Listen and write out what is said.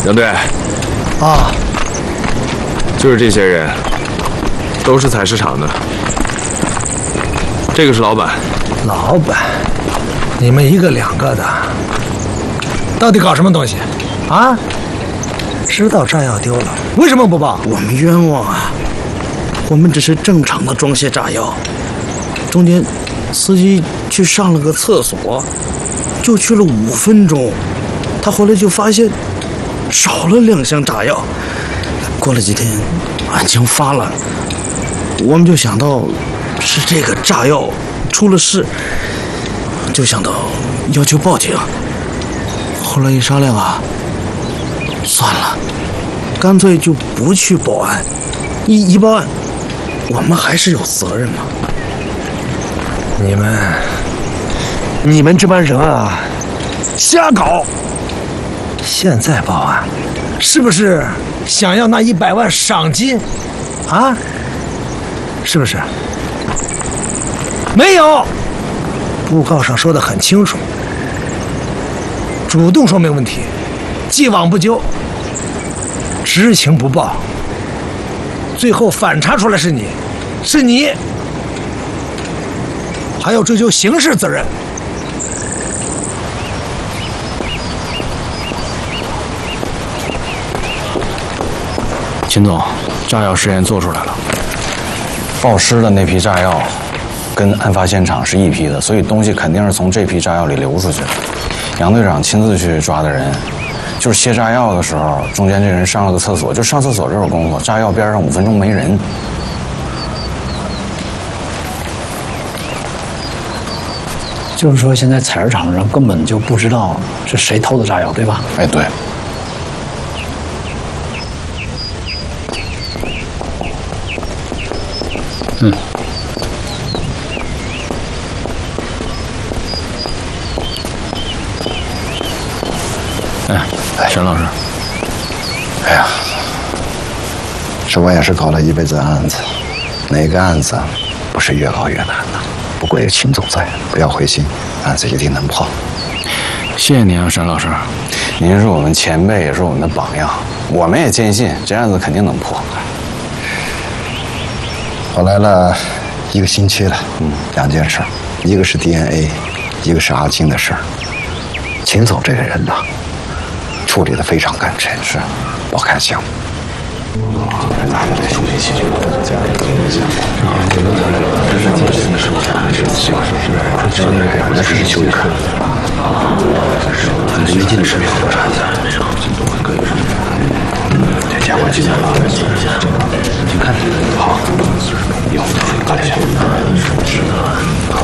杨队， 啊， 就是这些人，都是采石场的。这个是老板。 老板，你们一个两个的，到底搞什么东西？啊？知道炸药丢了，为什么不报？ 我们冤枉啊！我们只是正常的装卸炸药，中间司机去上了个厕所，就去了5分钟，他回来就发现少了2箱炸药。过了几天，案情发了，我们就想到是这个炸药出了事，就想到要求报警。后来一商量啊，算了，干脆就不去报案。一报案，我们还是有责任嘛。 你们这帮人啊，瞎搞！现在报案，是不是想要那100万赏金？啊？是不是？没有，布告上说的很清楚，主动说明问题，既往不咎，知情不报，最后反查出来是你，还要追究刑事责任。 秦总，炸药实验做出来了，爆尸的那批炸药跟案发现场是一批的，所以东西肯定是从这批炸药里流出去的。杨队长亲自去抓的人，就是卸炸药的时候，中间这人上了个厕所，就上厕所这会儿功夫，炸药边上5分钟没人。 就是说，现在采石场的人根本就不知道是谁偷的炸药，对吧？ 哎，对。沈老师， 哎呀，这我也是搞了一辈子案子，哪个案子不是越搞越难呢？不过有秦总在，不要灰心，案子一定能破。 谢谢您啊，沈老师，您是我们前辈，也是我们的榜样，我们也坚信这案子肯定能破。 我来了1个星期了，2件事，一个是 DNA， 一个是阿金的事儿。秦总这个人呐，处理得非常干脆，是不开枪。 最近的视频我查一下，这家伙今天你看好。